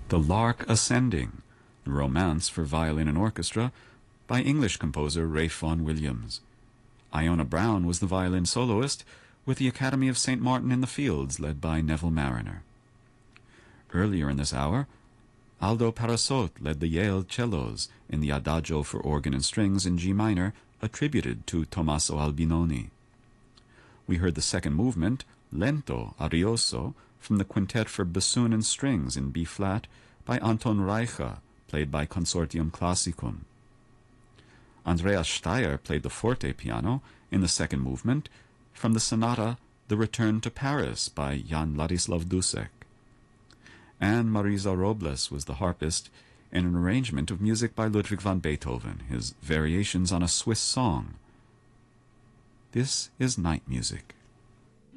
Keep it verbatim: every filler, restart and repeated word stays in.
The Lark Ascending, a romance for violin and orchestra by English composer Ralph Vaughan Williams. Iona Brown was the violin soloist, with the Academy of Saint Martin in the Fields led by Neville Mariner. Earlier in this hour, Aldo Parasot led the Yale cellos in the Adagio for organ and strings in G minor, attributed to Tommaso Albinoni. We heard the second movement, Lento, Arioso, from the Quintet for Bassoon and Strings in B-flat by Anton Reicha, played by Consortium Classicum. Andreas Steyer played the forte piano in the second movement from the sonata The Return to Paris by Jan Ladislav Dussek. And Marisa Robles was the harpist in an arrangement of music by Ludwig van Beethoven, his Variations on a Swiss Song. This is Night Music.